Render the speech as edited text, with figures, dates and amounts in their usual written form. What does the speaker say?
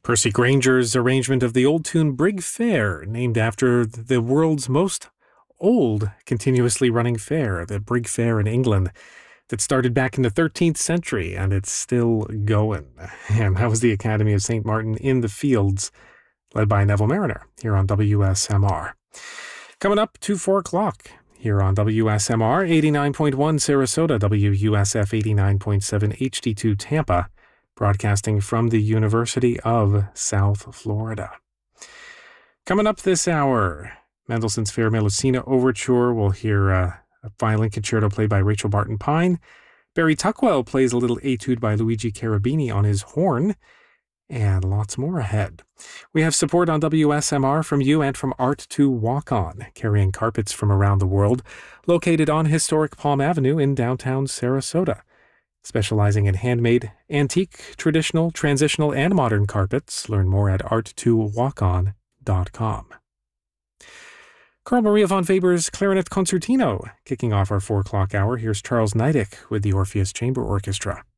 Percy Granger's arrangement of the old tune Brig Fair, named after the world's most old continuously running fair, the Brig Fair in England, that started back in the 13th century, and it's still going. And that was the Academy of St. Martin in the Fields, led by Neville Mariner, here on WSMR. Coming up to 4 o'clock, here on WSMR, 89.1 Sarasota, WUSF 89.7 HD2 Tampa, broadcasting from the University of South Florida. Coming up this hour, Mendelssohn's Fair Melusina Overture. We'll hear a violin concerto played by Rachel Barton Pine. Barry Tuckwell plays a little etude by Luigi Cherubini on his horn, and lots more ahead. We have support on WSMR from you and from Art to Walk On, carrying carpets from around the world, located on historic Palm Avenue in downtown Sarasota. Specializing in handmade, antique, traditional, transitional, and modern carpets. Learn more at art2walkon.com. Carl Maria von Weber's Clarinet Concertino. Kicking off our 4 o'clock hour, here's Charles Neidig with the Orpheus Chamber Orchestra.